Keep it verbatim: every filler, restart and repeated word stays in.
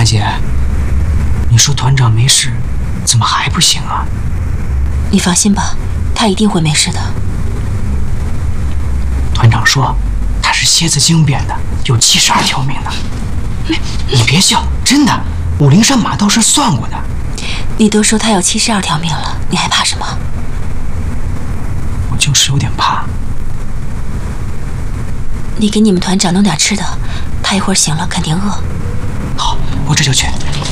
姐，你说团长没事，怎么还不行啊？ 你放心吧，他一定会没事的。 团长说他是蝎子精变的，有七十二条命呢。哎，你别笑，真的，武陵山马道士算过的。 你都说他有七十二条命了，你还怕什么？ 我就是有点怕。 你给你们团长弄点吃的，他一会儿醒了肯定饿。 好，我这就去。